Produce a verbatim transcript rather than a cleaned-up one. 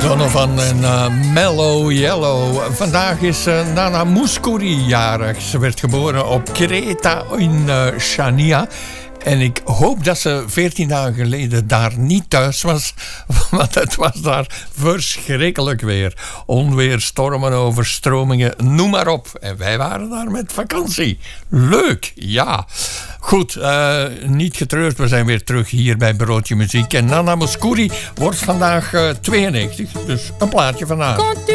Donovan en uh, Mellow Yellow. Vandaag is uh, Nana Mouskouri jarig. Ze werd geboren op Kreta in uh, Chania. En ik hoop dat ze veertien dagen geleden daar niet thuis was. Want het was daar verschrikkelijk weer. Onweer, stormen, overstromingen, noem maar op. En wij waren daar met vakantie. Leuk, ja. Goed, uh, niet getreurd. We zijn weer terug hier bij Broodje Muziek. En Nana Mouskouri wordt vandaag uh, tweeënnegentig. Dus een plaatje van haar.